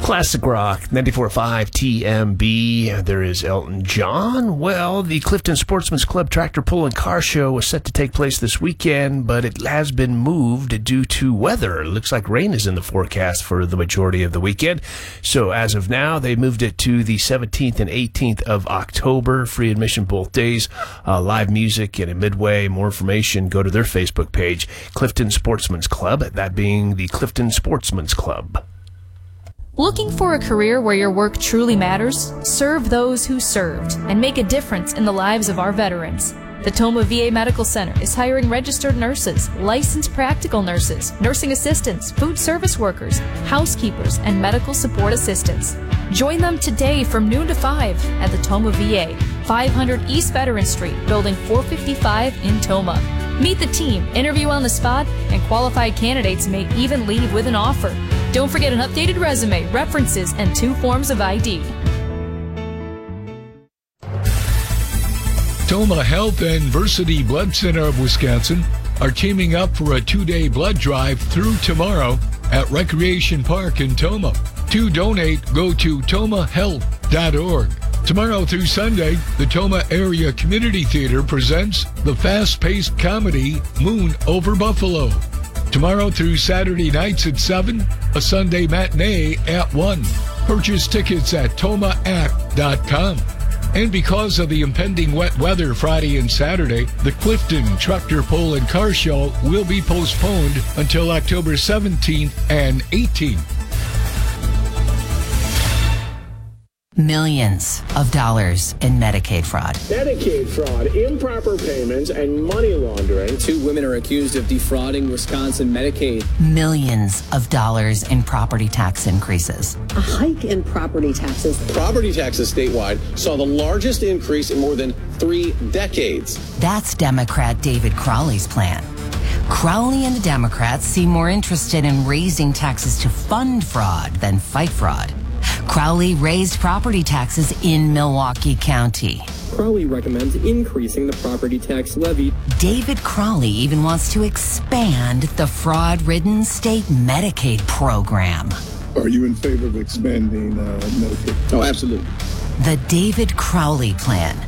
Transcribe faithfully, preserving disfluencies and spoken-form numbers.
Classic Rock, ninety-four point five T M B. There is Elton John. Well, the Clifton Sportsman's Club Tractor Pull and Car Show was set to take place this weekend, but it has been moved due to weather. It looks like rain is in the forecast for the majority of the weekend. So as of now, they moved it to the seventeenth and eighteenth of October. Free admission both days. Uh, live music and a midway. More information, go to their Facebook page, Clifton Sportsman's Club, that being the Clifton Sportsman's Club. Looking for a career where your work truly matters? Serve those who served and make a difference in the lives of our veterans. The Tomah V A Medical Center is hiring registered nurses, licensed practical nurses, nursing assistants, food service workers, housekeepers, and medical support assistants. Join them today from noon to five at the Tomah V A, five hundred East Veteran Street, Building four fifty-five in Tomah. Meet the team, interview on the spot, and qualified candidates may even leave with an offer. Don't forget an updated resume, references, and two forms of I D. Tomah Health and Versity Blood Center of Wisconsin are teaming up for a two-day blood drive through tomorrow at Recreation Park in Tomah. To donate, go to tomah health dot org. Tomorrow through Sunday, the Tomah Area Community Theater presents the fast-paced comedy Moon Over Buffalo. Tomorrow through Saturday nights at seven, a Sunday matinee at one. Purchase tickets at tomah act dot com. And because of the impending wet weather Friday and Saturday, the Clifton Tractor Pull and Car Show will be postponed until October seventeenth and eighteenth. Millions of dollars in Medicaid fraud. Medicaid fraud, improper payments, and money laundering. Two women are accused of defrauding Wisconsin Medicaid. Millions of dollars in property tax increases. A hike in property taxes. Property taxes statewide saw the largest increase in more than three decades. That's Democrat David Crowley's plan. Crowley and the Democrats seem more interested in raising taxes to fund fraud than fight fraud. Crowley raised property taxes in Milwaukee County. Crowley recommends increasing the property tax levy. David Crowley even wants to expand the fraud-ridden state Medicaid program. Are you in favor of expanding uh, Medicaid? Oh, absolutely. The David Crowley plan